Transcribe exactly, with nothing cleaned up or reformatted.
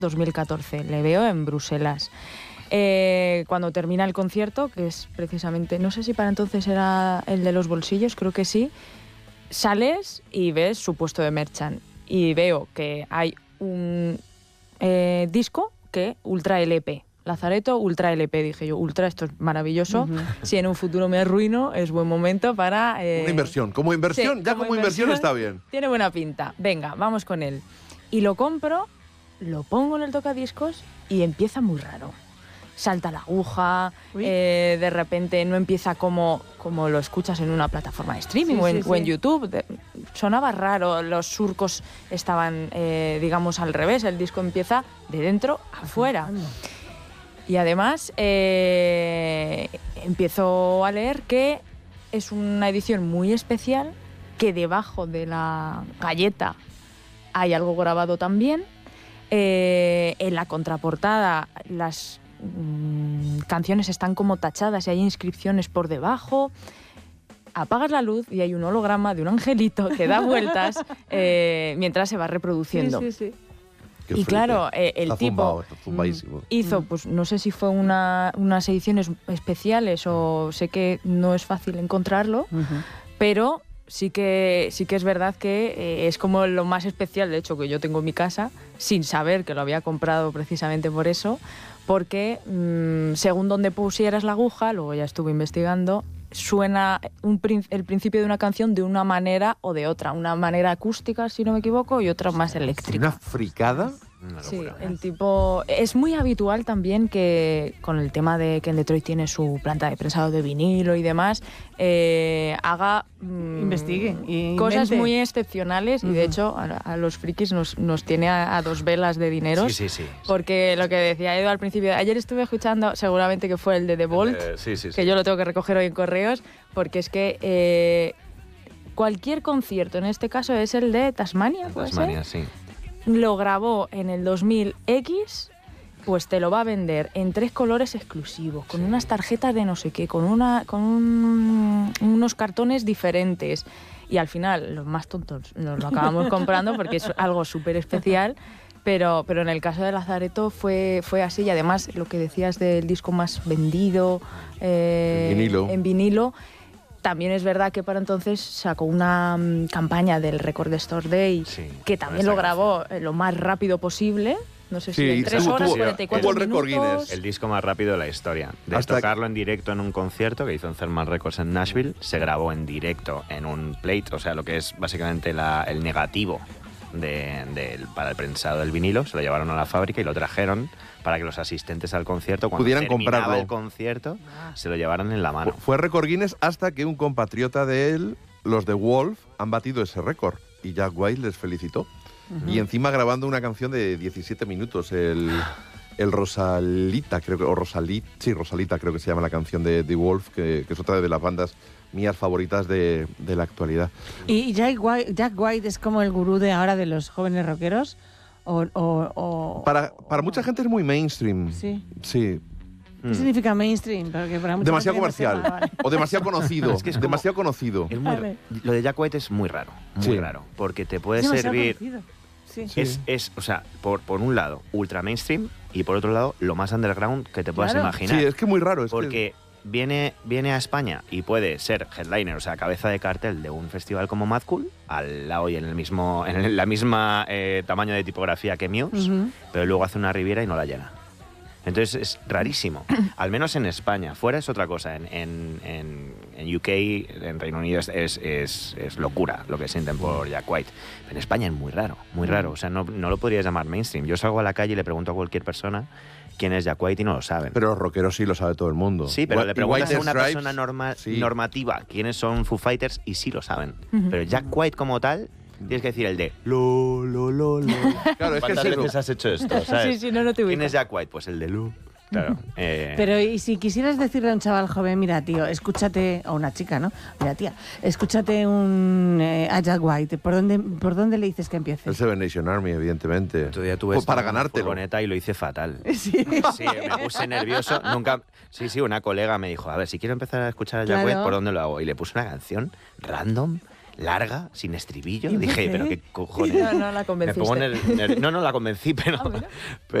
dos mil catorce. Le veo en Bruselas. Eh, cuando termina el concierto, que es precisamente, no sé si para entonces era el de los bolsillos, creo que sí, sales y ves su puesto de merchant. Y veo que hay un eh, disco que Ultra L P. Lazareto, Ultra L P, dije yo. Ultra, esto es maravilloso. Uh-huh. Si en un futuro me arruino, es buen momento para... Eh... Una inversión. Como inversión, sí, ya como, como inversión, inversión está bien. Tiene buena pinta. Venga, vamos con él. Y lo compro, lo pongo en el tocadiscos y empieza muy raro. Salta la aguja, eh, de repente no empieza como, como lo escuchas en una plataforma de streaming, sí, o, en, sí, o en sí. YouTube. De, sonaba raro, los surcos estaban, eh, digamos, al revés. El disco empieza de dentro a afuera. Y además eh, empiezo a leer que es una edición muy especial, que debajo de la galleta hay algo grabado también. Eh, en la contraportada las mmm, canciones están como tachadas y hay inscripciones por debajo. Apagas la luz y hay un holograma de un angelito que da vueltas eh, mientras se va reproduciendo. Sí, sí, sí. Qué y flipe. claro, eh, el está tipo zumbado, está hizo, pues no sé si fue una, unas ediciones especiales o sé que no es fácil encontrarlo, uh-huh. pero sí que, sí que es verdad que eh, es como lo más especial, de hecho, que yo tengo en mi casa, sin saber que lo había comprado precisamente por eso, porque mmm, según donde pusieras la aguja, luego ya estuve investigando, suena un, el principio de una canción de una manera o de otra. Una manera acústica, si no me equivoco, y otra más eléctrica. ¿Una fricada? Sí, el tipo... Es muy habitual también que, con el tema de que en Detroit tiene su planta de prensado de vinilo y demás, eh, haga... Mmm, Investigue. Y cosas invente. muy excepcionales. Uh-huh. Y de hecho, a, a los frikis nos, nos tiene a, a dos velas de dineros. Sí, sí, sí. Porque lo que decía Edu al principio... Ayer estuve escuchando, seguramente que fue el de The Vault, eh, sí, sí, sí. que yo lo tengo que recoger hoy en correos, porque es que... Eh, cualquier concierto, en este caso es el de Tasmania, ¿puede Tasmania, ser? sí. Lo grabó en el dos mil X, pues te lo va a vender en tres colores exclusivos, con sí. unas tarjetas de no sé qué, con, una, con un, unos cartones diferentes. Y al final, los más tontos nos lo acabamos comprando porque es algo súper especial. Pero, pero en el caso de Lazareto fue, fue así. Y además, lo que decías del disco más vendido eh, en vinilo. En vinilo También es verdad que para entonces sacó una um, campaña del Record Store Day, sí, que también lo grabó eh, lo más rápido posible. No sé si sí, en tres horas, cuarenta y cuatro el minutos. Guinness. El disco más rápido de la historia. De Hasta tocarlo en directo en un concierto que hizo en Thermal Records en Nashville, se grabó en directo en un plate, o sea, lo que es básicamente la, el negativo de, de, para el prensado del vinilo. Se lo llevaron a la fábrica y lo trajeron para que los asistentes al concierto, cuando pudieran comprarlo. El concierto, se lo llevaran en la mano. Fue récord Guinness hasta que un compatriota de él, los de Wolf, han batido ese récord y Jack White les felicitó. Uh-huh. Y encima grabando una canción de diecisiete minutos, el, el Rosalita, creo que, o Rosalit, sí, Rosalita creo que se llama la canción de The Wolf, que, que es otra de las bandas mías favoritas de, de la actualidad. ¿Y Jack White, Jack White es como el gurú de ahora de los jóvenes rockeros? O, o, o, para, para mucha gente es muy mainstream. Sí. Sí. ¿Qué mm. significa mainstream? Porque para demasiado comercial. No vale. O demasiado conocido. Es que es como, demasiado conocido. Es muy, lo de Jack White es muy raro. Muy sí. raro. Porque te puede servir... Sí. Es, es, o sea, por, por un lado, ultra mainstream y por otro lado, lo más underground que te puedas claro. imaginar. Sí, es que muy raro. Es porque que... viene, viene a España y puede ser headliner, o sea, cabeza de cartel de un festival como Mad Cool, al lado y en el mismo en el, la misma eh, tamaño de tipografía que Muse, uh-huh. pero luego hace una Riviera y no la llena. Entonces es rarísimo, al menos en España. Fuera es otra cosa. En, en, en, en U K, en Reino Unido, es, es, es, es locura lo que sienten por Jack White. Pero en España es muy raro, muy raro. O sea, no, no lo podrías llamar mainstream. Yo salgo a la calle y le pregunto a cualquier persona quién es Jack White y no lo saben. Pero los rockeros sí lo sabe todo el mundo. Sí, pero What, le preguntas a una Stripes, persona norma, sí. normativa quiénes son Foo Fighters y sí lo saben. Uh-huh. Pero Jack White como tal... Tienes que decir el de lo, lo, lo, lo. Claro, es que ¿Cuántas veces has hecho esto? ¿Sabes? Sí, sí, no, no te ubico. ¿Quién es Jack White? Pues el de lo. Claro. Eh... Pero y si quisieras decirle a un chaval joven, mira, tío, escúchate, o una chica, ¿no? Mira, tía, escúchate un eh, a Jack White, ¿por dónde, ¿por dónde le dices que empiece? El Seven Nation Army, evidentemente. Otro día tuve para ganártelo. Furgoneta y lo hice fatal. Sí. Sí, me puse nervioso. Nunca. Sí, sí, una colega me dijo, a ver, si quiero empezar a escuchar a Jack claro. White, ¿por dónde lo hago? Y le puse una canción random. larga, sin estribillo. ¿Y por Dije, qué? pero qué cojones. No, no la Me convenciste. pongo ner- ner- no, no la convencí, pero, Ah, mira.